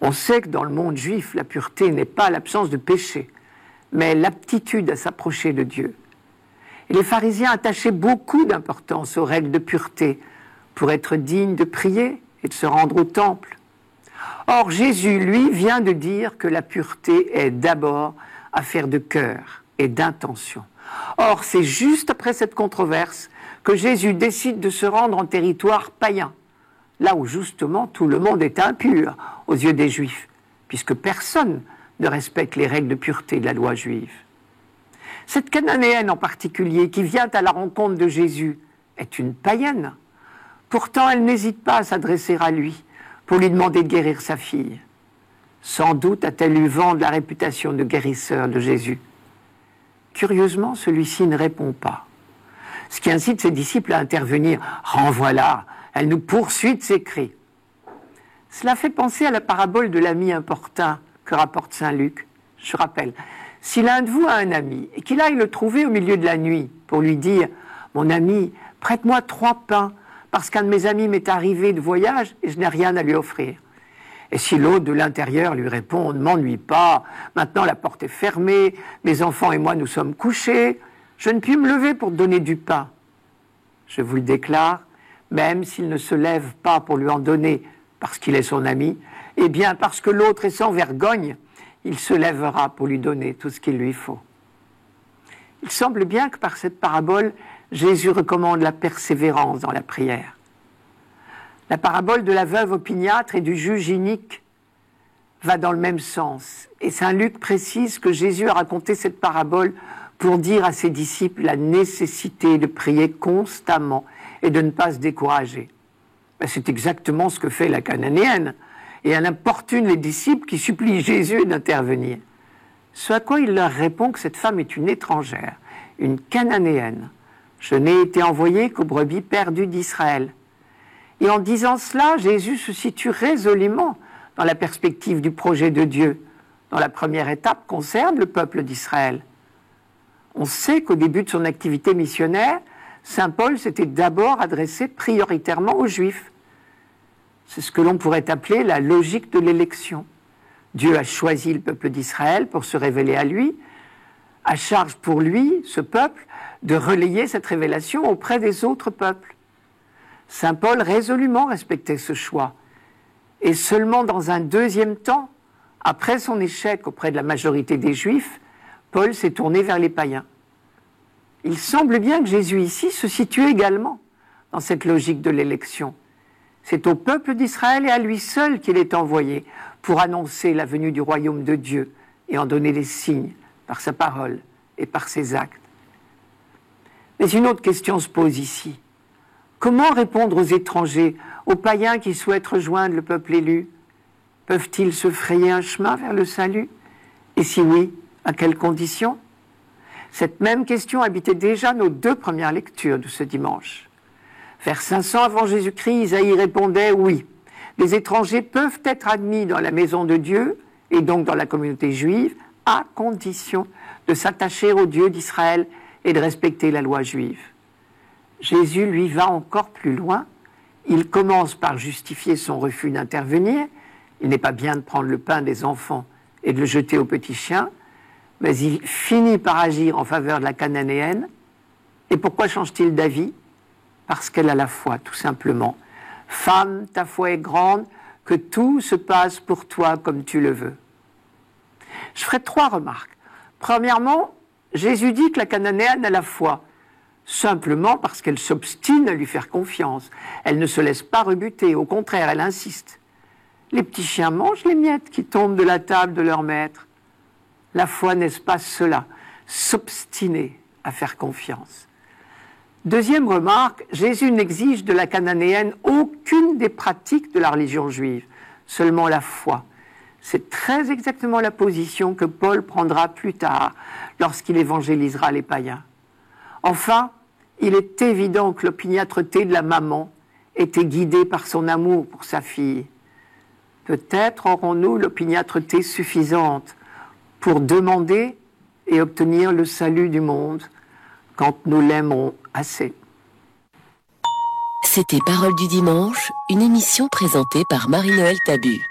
On sait que dans le monde juif, la pureté n'est pas l'absence de péché, mais l'aptitude à s'approcher de Dieu. Et les pharisiens attachaient beaucoup d'importance aux règles de pureté pour être dignes de prier et de se rendre au temple. Or, Jésus, lui, vient de dire que la pureté est d'abord affaire de cœur et d'intention. Or, c'est juste après cette controverse que Jésus décide de se rendre en territoire païen, là où justement tout le monde est impur aux yeux des Juifs, puisque personne ne respecte les règles de pureté de la loi juive. Cette Cananéenne en particulier, qui vient à la rencontre de Jésus, est une païenne. Pourtant, elle n'hésite pas à s'adresser à lui pour lui demander de guérir sa fille. Sans doute a-t-elle eu vent de la réputation de guérisseur de Jésus. Curieusement, celui-ci ne répond pas, ce qui incite ses disciples à intervenir. « Renvoie-la, elle nous poursuit de ses cris. » Cela fait penser à la parabole de l'ami importun que rapporte saint Luc. Je rappelle, si l'un de vous a un ami et qu'il aille le trouver au milieu de la nuit pour lui dire « Mon ami, prête-moi 3 pains parce qu'un de mes amis m'est arrivé de voyage et je n'ai rien à lui offrir. » Et si l'autre de l'intérieur lui répond « Ne m'ennuie pas, maintenant la porte est fermée, mes enfants et moi nous sommes couchés, je ne puis me lever pour te donner du pain. » Je vous le déclare, même s'il ne se lève pas pour lui en donner parce qu'il est son ami, eh bien parce que l'autre est sans vergogne, il se lèvera pour lui donner tout ce qu'il lui faut. Il semble bien que par cette parabole, Jésus recommande la persévérance dans la prière. La parabole de la veuve opiniâtre et du juge inique va dans le même sens. Et saint Luc précise que Jésus a raconté cette parabole pour dire à ses disciples la nécessité de prier constamment et de ne pas se décourager. C'est exactement ce que fait la Cananéenne. Et elle importune les disciples qui supplient Jésus d'intervenir. Ce à quoi il leur répond que cette femme est une étrangère, une Cananéenne. Je n'ai été envoyé qu'aux brebis perdues d'Israël. Et en disant cela, Jésus se situe résolument dans la perspective du projet de Dieu, dont la première étape concerne le peuple d'Israël. On sait qu'au début de son activité missionnaire, saint Paul s'était d'abord adressé prioritairement aux Juifs. C'est ce que l'on pourrait appeler la logique de l'élection. Dieu a choisi le peuple d'Israël pour se révéler à lui, à charge pour lui, ce peuple, de relayer cette révélation auprès des autres peuples. Saint Paul résolument respectait ce choix. Et seulement dans un deuxième temps, après son échec auprès de la majorité des Juifs, Paul s'est tourné vers les païens. Il semble bien que Jésus ici se situe également dans cette logique de l'élection. C'est au peuple d'Israël et à lui seul qu'il est envoyé pour annoncer la venue du royaume de Dieu et en donner les signes par sa parole et par ses actes. Mais une autre question se pose ici. Comment répondre aux étrangers, aux païens qui souhaitent rejoindre le peuple élu? Peuvent-ils se frayer un chemin vers le salut? Et si oui, à quelles conditions? Cette même question habitait déjà nos 2 premières lectures de ce dimanche. Vers 500 avant Jésus-Christ, Isaïe répondait « Oui, les étrangers peuvent être admis dans la maison de Dieu, et donc dans la communauté juive, à condition de s'attacher au Dieu d'Israël et de respecter la loi juive. » Jésus, lui, va encore plus loin. Il commence par justifier son refus d'intervenir. Il n'est pas bien de prendre le pain des enfants et de le jeter aux petits chiens, mais il finit par agir en faveur de la Cananéenne. Et pourquoi change-t-il d'avis? Parce qu'elle a la foi, tout simplement. « Femme, ta foi est grande, que tout se passe pour toi comme tu le veux. » Je ferai 3 remarques. Premièrement, Jésus dit que la Cananéenne a la foi, simplement parce qu'elle s'obstine à lui faire confiance. Elle ne se laisse pas rebuter, au contraire, elle insiste. Les petits chiens mangent les miettes qui tombent de la table de leur maître. La foi, n'est-ce pas cela? S'obstiner à faire confiance. Deuxième remarque, Jésus n'exige de la Cananéenne aucune des pratiques de la religion juive, seulement la foi. C'est très exactement la position que Paul prendra plus tard lorsqu'il évangélisera les païens. Enfin, il est évident que l'opiniâtreté de la maman était guidée par son amour pour sa fille. Peut-être aurons-nous l'opiniâtreté suffisante pour demander et obtenir le salut du monde quand nous l'aimons assez. C'était Paroles du dimanche, une émission présentée par Marie-Noël Tabu.